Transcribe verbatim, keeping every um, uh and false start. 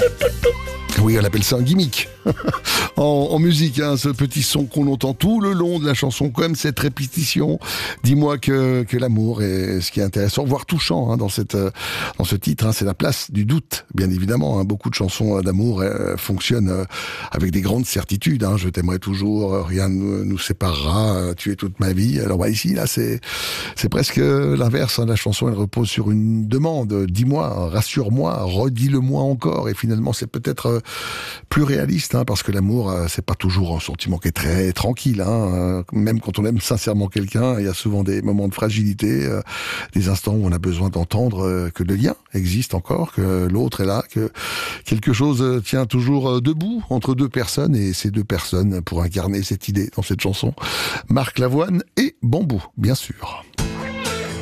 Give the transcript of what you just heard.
Oui, on appelle ça un gimmick. en, en musique, hein, ce petit son qu'on entend tout le long de la chanson, comme cette répétition. Dis-moi que, que l'amour est ce qui est intéressant, voire touchant hein, dans, cette, dans ce titre. Hein, c'est la place du doute, bien évidemment. Hein, beaucoup de chansons d'amour euh, fonctionnent euh, avec des grandes certitudes. Hein, je t'aimerai toujours, euh, rien ne nous séparera, euh, tu es toute ma vie. Alors bah, ici, là, c'est, c'est presque l'inverse. Hein, la chanson, elle repose sur une demande. Dis-moi, rassure-moi, redis-le-moi encore. Et finalement, c'est peut-être... Euh, plus réaliste, hein, parce que l'amour, euh, c'est pas toujours un sentiment qui est très tranquille. Hein, euh, même quand on aime sincèrement quelqu'un, il y a souvent des moments de fragilité, euh, des instants où on a besoin d'entendre euh, que le lien existe encore, que l'autre est là, que quelque chose euh, tient toujours euh, debout entre deux personnes, et ces deux personnes pour incarner cette idée dans cette chanson, Marc Lavoine et Bambou, bien sûr.